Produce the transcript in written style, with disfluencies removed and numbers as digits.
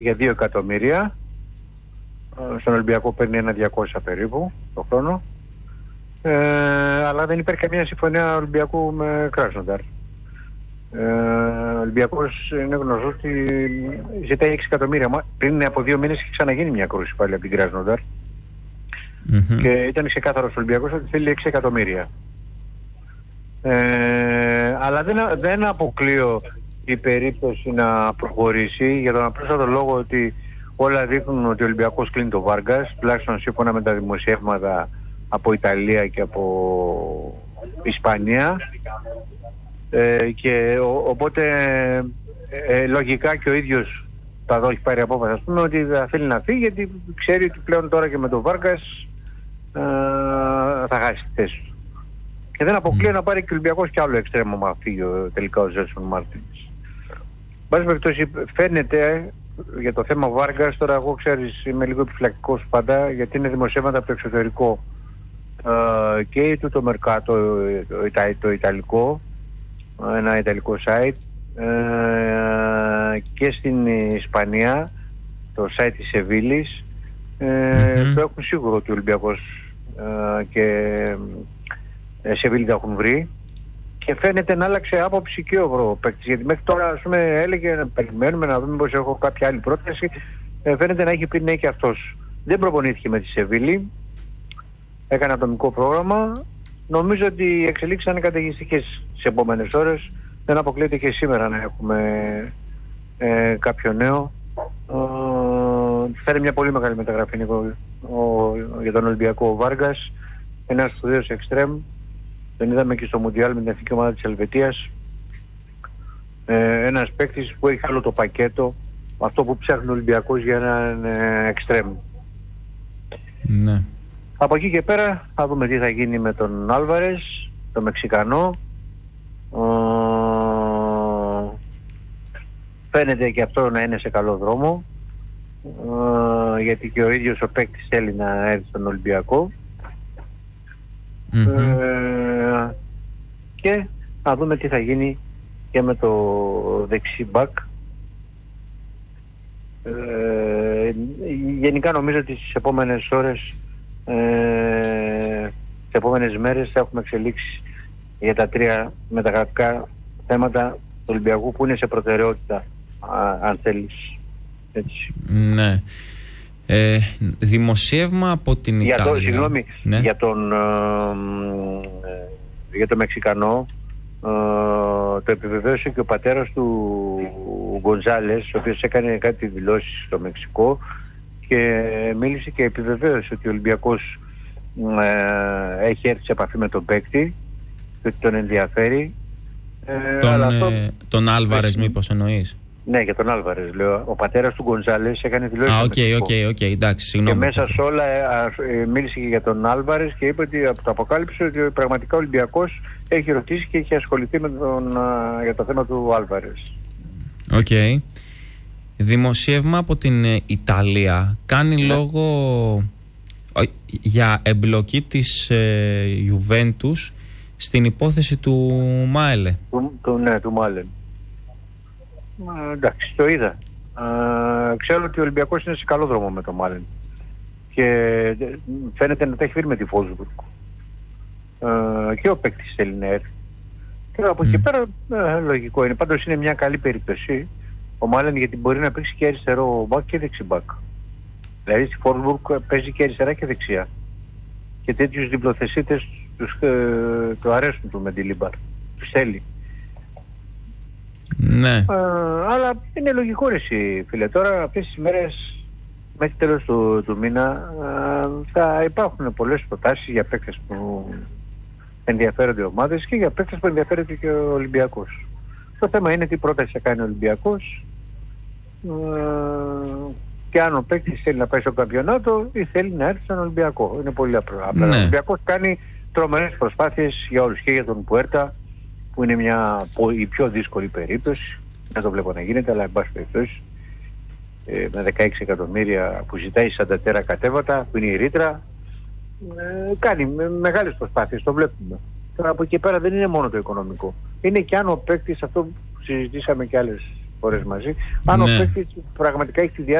για 2 εκατομμύρια. Στον Ολυμπιακό παίρνει ένα 200 περίπου το χρόνο. Αλλά δεν υπάρχει καμία συμφωνία Ολυμπιακού με Κράσνονταρ. Ο Ολυμπιακός είναι γνωστό ότι ζητάει 6 εκατομμύρια. Πριν από 2 μήνες είχε ξαναγίνει μια κρούση πάλι από την Κράσνονταρ. Και ήταν ξεκάθαρος ο Ολυμπιακός ότι θέλει 6 εκατομμύρια. Αλλά δεν αποκλείω η περίπτωση να προχωρήσει για τον απλούστατο λόγο ότι όλα δείχνουν ότι ο Ολυμπιακός κλείνει το Βάργκας, τουλάχιστον σύμφωνα με τα δημοσιεύματα από Ιταλία και από Ισπανία. Και οπότε λογικά και ο ίδιος έχει πάρει απόφαση, ας πούμε, ότι θα θέλει να φύγει, γιατί ξέρει ότι πλέον τώρα και με το Βάργκας θα χάσει τη θέση του. Και δεν αποκλείει να πάρει και ο Ολυμπιακός κι άλλο εξτρέμο μα φύγει τελικά ο Ζέλσον Μάρτινς. Μπας περιπτώσει φαίνεται για το θέμα Βάργκας, τώρα εγώ ξέρεις είμαι λίγο επιφυλακτικός πάντα, γιατί είναι δημοσιεύματα από το εξωτερικό και το Μερκάτο το ιταλικό, ένα ιταλικό site, και στην Ισπανία το site της Σεβίλης, το έχουν σίγουρο ότι ο Ολυμπιακός και Σεβίλη τα έχουν βρει, και φαίνεται να άλλαξε άποψη και ο παίκτης, γιατί μέχρι τώρα, ας πούμε, έλεγε να περιμένουμε να δούμε πως έχω κάποια άλλη πρόταση. Φαίνεται να έχει πει ναι και αυτός. Δεν προπονήθηκε με τη Σεβίλη, έκανε ατομικό πρόγραμμα. Νομίζω ότι οι εξελίξεις θα είναι καταιγιστικές τις επόμενες ώρες. Δεν αποκλείεται και σήμερα να έχουμε κάποιο νέο. Θα είναι μια πολύ μεγάλη μεταγραφή, Νίκο, για τον Ολυμπιακό ο Βάργκας, ένας σπουδαίος εξτρέμ. Τον είδαμε και στο Μουντιάλ με την εθνική ομάδα της Ελβετίας. Ένας παίκτης που έχει άλλο το πακέτο, αυτό που ψάχνει ο Ολυμπιακός για έναν εξτρέμ. Ναι. Από εκεί και πέρα θα δούμε τι θα γίνει με τον Άλβαρες, το Μεξικανό. Φαίνεται και αυτό να είναι σε καλό δρόμο, γιατί και ο ίδιος ο παίκτης θέλει να έρθει στον Ολυμπιακό. Και να δούμε τι θα γίνει και με το δεξί μπακ. Γενικά νομίζω ότι στις επόμενες ώρες, τις επόμενες μέρες θα έχουμε εξελίξει για τα 3 μεταγραφικά θέματα του Ολυμπιακού που είναι σε προτεραιότητα, αν θέλεις, έτσι. Ναι. Δημοσίευμα από την Ιταλία. Συγγνώμη, ναι. Για το Μεξικανό, το επιβεβαίωσε και ο πατέρας του Γκονζάλες, ο οποίος έκανε κάτι δηλώσεις στο Μεξικό και μίλησε και επιβεβαίωσε ότι ο Ολυμπιακός έχει έρθει σε επαφή με τον παίκτη και ότι τον ενδιαφέρει. Τον Άλβαρες μήπως εννοείς? Ναι, για τον Άλβαρες λέω. Ο πατέρας του Γκονζάλες έκανε δηλώσεις. Οκ, εντάξει, συγγνώμη. Και μέσα σε όλα μίλησε και για τον Άλβαρες και είπε ότι το αποκάλυψε ότι πραγματικά ο Ολυμπιακός έχει ρωτήσει και έχει ασχοληθεί για το θέμα του Άλβαρες. Οκ. Δημοσίευμα από την Ιταλία κάνει λόγο για εμπλοκή της Juventus στην υπόθεση του Μάελε. Του Μάελε. Εντάξει, το είδα. Ξέρω ότι ο Ολυμπιακός είναι σε καλό δρόμο με τον Μάλεν και φαίνεται να τα έχει φέρει με τη Φόλσμπουργκ. Και ο παίκτης θέλει να έρθει. Και από εκεί πέρα λογικό είναι. Πάντως είναι μια καλή περίπτωση ο Μάλεν, γιατί μπορεί να παίξει και αριστερό μπακ και δεξιμπακ. Δηλαδή στη Φόλσμπουργκ παίζει και αριστερά και δεξιά. Και τέτοιους διπλοθεσίτες του αρέσουν του Μεντιλίμπαρ. Τους θέλει. Ναι. Αλλά είναι λογικό εσύ, φίλε. Τώρα αυτές τις μέρες μέχρι τέλος του μήνα θα υπάρχουν πολλές προτάσεις για παίκτες που ενδιαφέρονται ομάδες και για παίκτες που ενδιαφέρεται και ο Ολυμπιακός. Το θέμα είναι τι πρόταση θα κάνει ο Ολυμπιακός και αν ο παίκτης θέλει να πάει στο καμπιονάτο ή θέλει να έρθει στον Ολυμπιακό. Είναι πολύ απλά. Ναι. Ο Ολυμπιακός κάνει τρομερές προσπάθειες για όλους, και για τον Πουέρτα που είναι η πιο δύσκολη περίπτωση. Δεν το βλέπω να γίνεται, αλλά εν πάση περιπτώσει με 16 εκατομμύρια που ζητάει σαν τα τέρα κατέβατα, που είναι η ρήτρα, κάνει μεγάλες προσπάθειες, το βλέπουμε. Τώρα από εκεί πέρα δεν είναι μόνο το οικονομικό. Είναι και αν ο παίκτης, αυτό που συζητήσαμε και άλλες φορές μαζί. Αν ο Ναι. παίκτης πραγματικά έχει τη